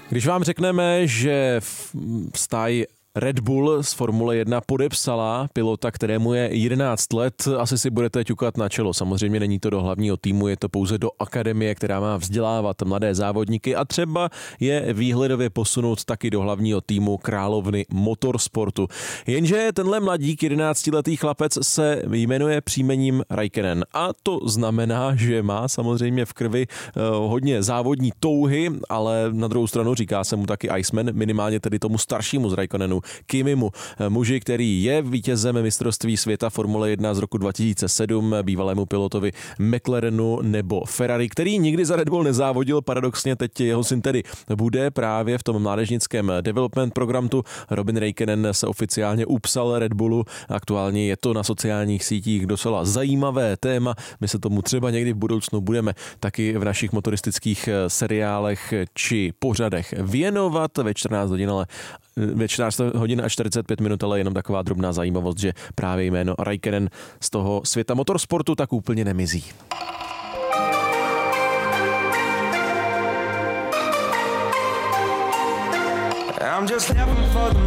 Když vám řekneme, že stáj Red Bull z Formule 1 podepsala pilota, kterému je 11 let, asi si budete ťukat na čelo. Samozřejmě není to do hlavního týmu, je to pouze do akademie, která má vzdělávat mladé závodníky a třeba je výhledově posunout taky do hlavního týmu královny motorsportu. Jenže tenhle mladík, 11letý chlapec, se jmenuje příjmením Räikkönen. A to znamená, že má samozřejmě v krvi hodně závodní touhy, ale na druhou stranu říká se mu taky Iceman, minimálně tedy tomu staršímu z Räikkönenu, Kimimu, muži, který je vítězem mistrovství světa Formule 1 z roku 2007, bývalému pilotovi McLarenu nebo Ferrari, který nikdy za Red Bull nezávodil, paradoxně teď jeho syn tedy bude právě v tom mládežnickém development programu. Robin Räikkönen se oficiálně upsal Red Bullu, aktuálně je to na sociálních sítích docela zajímavé téma, my se tomu třeba někdy v budoucnu budeme taky v našich motoristických seriálech či pořadech věnovat ve 14 hodin, ale ve 14 hodin a 45 minut, ale jenom taková drobná zajímavost, že právě jméno Räikkönen z toho světa motorsportu tak úplně nemizí. I'm just living for the